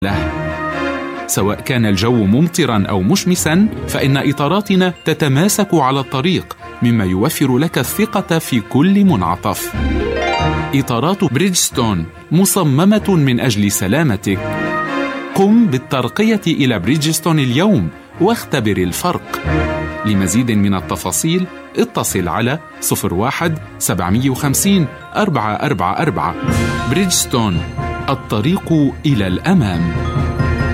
له. سواء كان الجو ممطرا أو مشمسا، فإن إطاراتنا تتماسك على الطريق، مما يوفر لك الثقة في كل منعطف. إطارات بريدجستون مصممة من أجل سلامتك. قم بالترقية إلى بريدجستون اليوم واختبر الفرق. لمزيد من التفاصيل اتصل على 01-750-444. بريدجستون، الطريق إلى الأمام.